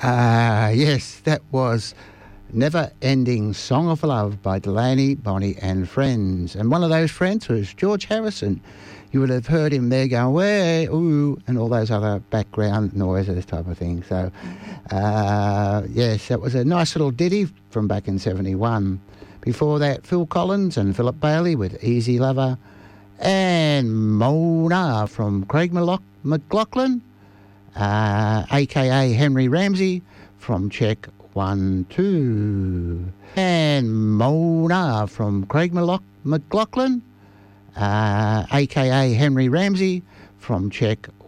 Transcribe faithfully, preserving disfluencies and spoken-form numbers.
Ah, yes, that was Never Ending Song of Love by Delaney, Bonnie and Friends. And one of those friends was George Harrison. You would have heard him there going, way, ooh, and all those other background noises type of thing. So, uh, yes, that was a nice little ditty from back in seventy-one. Before that, Phil Collins and Philip Bailey with Easy Lover. And Mona from Craig Maloch- McLaughlin, uh, a k a. Henry Ramsey from Check One, Two. And Mona from Craig Maloch- McLaughlin, uh, a k a. Henry Ramsey from Check